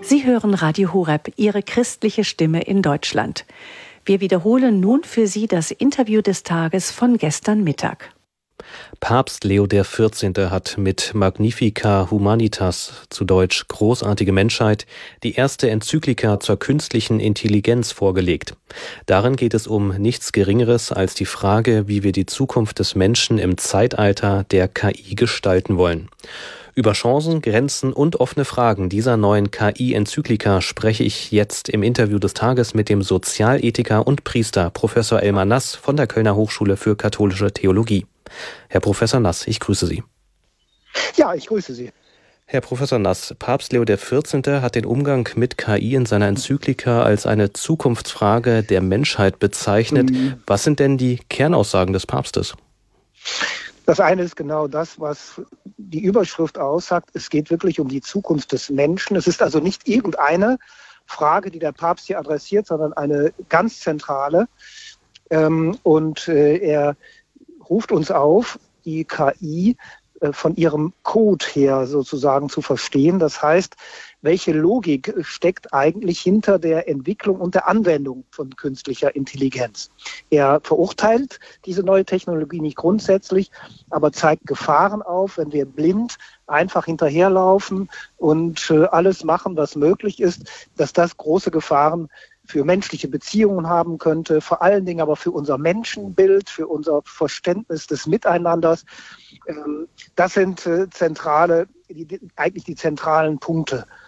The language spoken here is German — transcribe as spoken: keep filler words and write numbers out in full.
Sie hören Radio Horeb, Ihre christliche Stimme in Deutschland. Wir wiederholen nun für Sie das Interview des Tages von gestern Mittag. Papst Leo der vierzehnte. hat mit Magnificat Humanitas, zu Deutsch großartige Menschheit, die erste Enzyklika zur künstlichen Intelligenz vorgelegt. Darin geht es um nichts Geringeres als die Frage, wie wir die Zukunft des Menschen im Zeitalter der K I gestalten wollen. Über Chancen, Grenzen und offene Fragen dieser neuen K I-Enzyklika spreche ich jetzt im Interview des Tages mit dem Sozialethiker und Priester Professor Elmar Nass von der Kölner Hochschule für katholische Theologie. Herr Professor Nass, ich grüße Sie. Ja, ich grüße Sie. Herr Professor Nass, Papst Leo der vierzehnte. hat den Umgang mit K I in seiner Enzyklika als eine Zukunftsfrage der Menschheit bezeichnet. Mhm. Was sind denn die Kernaussagen des Papstes? Das eine ist genau das, was die Überschrift aussagt. Es geht wirklich um die Zukunft des Menschen. Es ist also nicht irgendeine Frage, die der Papst hier adressiert, sondern eine ganz zentrale. Und er ruft uns auf, die K I von ihrem Code her sozusagen zu verstehen. Das heißt, welche Logik steckt eigentlich hinter der Entwicklung und der Anwendung von künstlicher Intelligenz? Er verurteilt diese neue Technologie nicht grundsätzlich, aber zeigt Gefahren auf, wenn wir blind einfach hinterherlaufen und alles machen, was möglich ist, dass das große Gefahren für menschliche Beziehungen haben könnte, vor allen Dingen aber für unser Menschenbild, für unser Verständnis des Miteinanders. Das sind zentrale, eigentlich die zentralen Punkte